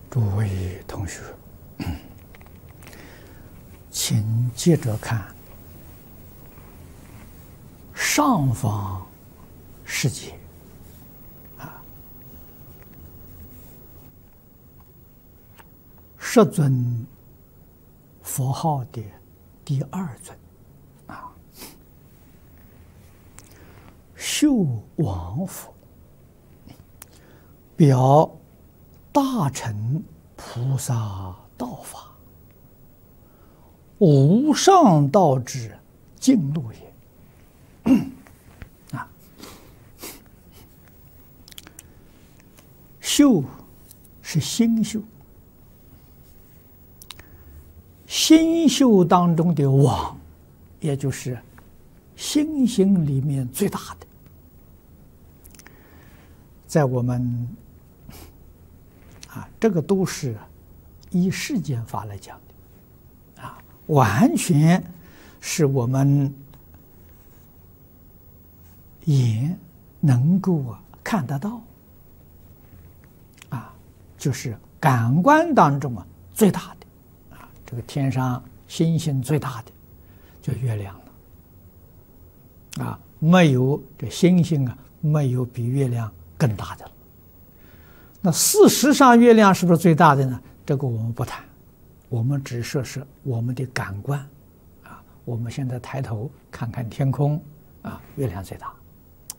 诸位同学，请接着看上方世界十尊佛号的第二尊秀王佛，表大乘菩萨道法，无上道之径路也。修是心修，心修当中的王，也就是心性里面最大的，在我们这个都是依世间法来讲的完全是我们眼能够看得到就是感官当中最大的这个天上星星最大的就月亮了没有这星星没有比月亮更大的了。那事实上月亮是不是最大的呢？这个我们不谈，我们只说是我们的感官我们现在抬头看看天空月亮最大。